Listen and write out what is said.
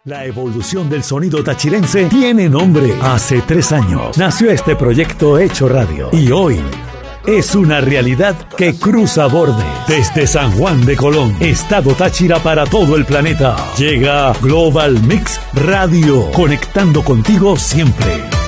La evolución del sonido tachirense tiene nombre. Hace 3 años nació este proyecto Hecho Radio y hoy es una realidad que cruza bordes. Desde San Juan de Colón, Estado Táchira para todo el planeta, llega Global Mix Radio, conectando contigo siempre.